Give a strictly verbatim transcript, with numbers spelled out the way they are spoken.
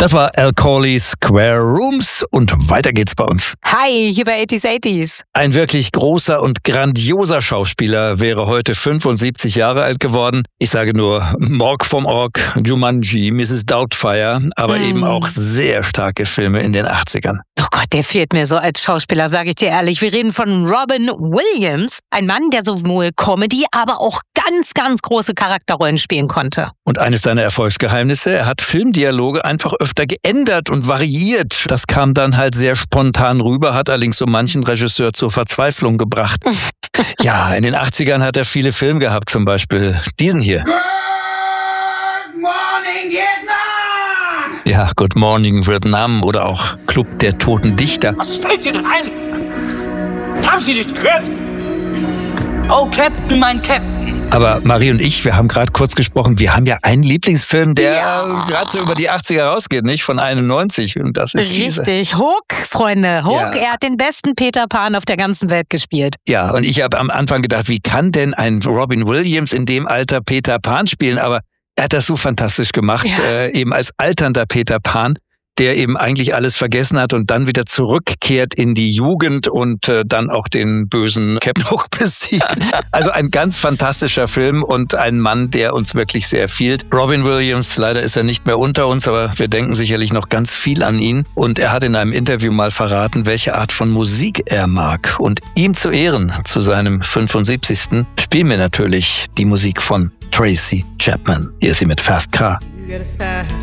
Das war Al Corley's Square Rooms und weiter geht's bei uns. Hi, hier bei achtziger achtziger. Ein wirklich großer und grandioser Schauspieler wäre heute fünfundsiebzig Jahre alt geworden. Ich sage nur Mork vom Ork, Jumanji, Misses Doubtfire, aber mm. eben auch sehr starke Filme in den achtzigern. Oh Gott, der fehlt mir so als Schauspieler, sage ich dir ehrlich. Wir reden von Robin Williams, ein Mann, der sowohl Comedy, aber auch ganz, ganz große Charakterrollen spielen konnte. Und eines seiner Erfolgsgeheimnisse, er hat Filmdialoge einfach öfter geändert und variiert. Das kam dann halt sehr spontan rüber, hat allerdings so manchen Regisseur zur Verzweiflung gebracht. Ja, in den achtzigern hat er viele Filme gehabt, zum Beispiel diesen hier. Good morning, Vietnam! Ja, Good Morning Vietnam oder auch Club der Toten Dichter. Was fällt dir denn ein? Haben Sie nicht gehört? Oh, Captain, mein Captain. Aber Marie und ich, wir haben gerade kurz gesprochen, wir haben ja einen Lieblingsfilm, der ja. gerade so über die achtziger rausgeht, nicht? Von einundneunzig. Und das ist Richtig. Diese. Hook, Freunde. Hook, ja. Er hat den besten Peter Pan auf der ganzen Welt gespielt. Ja, und ich habe am Anfang gedacht, wie kann denn ein Robin Williams in dem Alter Peter Pan spielen? Aber er hat das so fantastisch gemacht, ja. äh, eben als alternder Peter Pan, der eben eigentlich alles vergessen hat und dann wieder zurückkehrt in die Jugend und äh, dann auch den bösen Captain Hook besiegt. Also ein ganz fantastischer Film und ein Mann, der uns wirklich sehr fehlt. Robin Williams, leider ist er nicht mehr unter uns, aber wir denken sicherlich noch ganz viel an ihn. Und er hat in einem Interview mal verraten, welche Art von Musik er mag. Und ihm zu Ehren, zu seinem fünfundsiebzigsten spielen wir natürlich die Musik von Tracy Chapman. Hier ist sie mit Fast Car.